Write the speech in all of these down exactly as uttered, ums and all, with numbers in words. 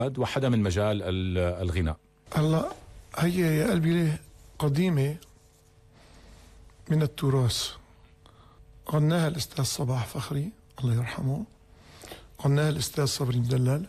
وحدا من مجال الغناء. هلا هي يا قلبي ليه قديمة من التراث، غناها الأستاذ صباح فخري الله يرحمه، غناها الأستاذ صبري مدلل.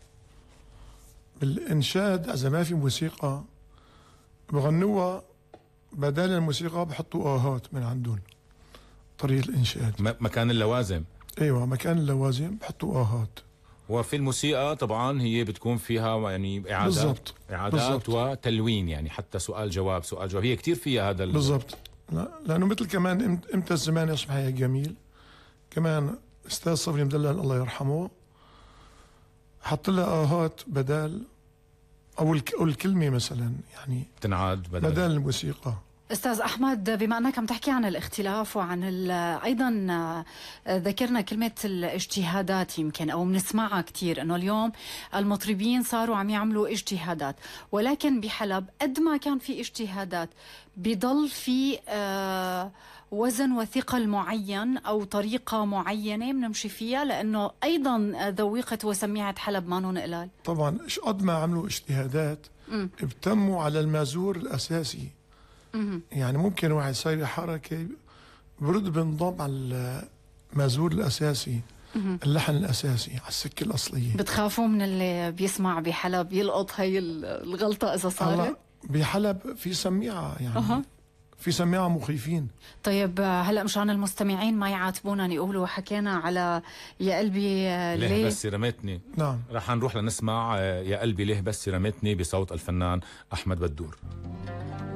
بالإنشاد إذا ما في موسيقى بغنوها، بدال الموسيقى بحطوا آهات من عندهم طريقة الإنشاد، مكان اللوازم. أيوة مكان اللوازم بحطوا آهات. وفي الموسيقى طبعا هي بتكون فيها يعني إعادات بالزبط. إعادات بالزبط. وتلوين، يعني حتى سؤال جواب سؤال جواب، هي كتير فيها هذا بالضبط. لا لأنه مثل كمان إمتى الزمان يصبح هيك جميل، كمان أستاذ صبري مدلل الله يرحمه حط لها آهات بدال أو الكلمة مثلا، يعني تنعاد بدل, بدل الموسيقى. أستاذ أحمد، بما أنك عم تحكي عن الاختلاف وعن أيضا ذكرنا كلمة الاجتهادات يمكن أو بنسمعها كتير، أنه اليوم المطربين صاروا عم يعملوا اجتهادات، ولكن بحلب قد ما كان في اجتهادات بيضل في آه وزن وثقل معين أو طريقة معينة بنمشي فيها، لأنه أيضا ذويقة وسميعة حلب ما نون قلال. طبعا إيش قد ما عملوا اجتهادات ابتموا على المازور الأساسي. مم. يعني ممكن واحد يسوي حركة برد بنضم على المازور الأساسي، مم. اللحن الأساسي على السكة الأصلية. بتخافوا من اللي بيسمع بحلب يلقط هاي الغلطة إذا صارت؟ بحلب في سميعة يعني أه. في سماعة مخيفين. طيب هلا مشان المستمعين ما يعاتبونا يقولوا حكينا على يا قلبي ليه, ليه بس رمتني. نعم رح نروح لنسمع يا قلبي ليه بس رمتني بصوت الفنان أحمد بدور.